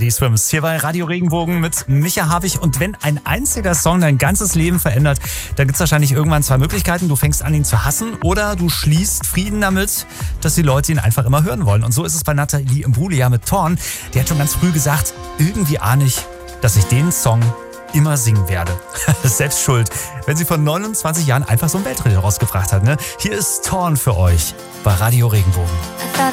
die Swims. Hier bei Radio Regenbogen mit Micha Havig. Und wenn ein einziger Song dein ganzes Leben verändert, dann gibt es wahrscheinlich irgendwann zwei Möglichkeiten. Du fängst an, ihn zu hassen, oder du schließt Frieden damit, dass die Leute ihn einfach immer hören wollen. Und so ist es bei Nathalie Imbruglia mit Torn. Die hat schon ganz früh gesagt, irgendwie ahne ich, dass ich den Song immer singen werde. Selbst schuld, wenn sie vor 29 Jahren einfach so ein Welthit rausgebracht hat. Ne? Hier ist Torn für euch bei Radio Regenbogen.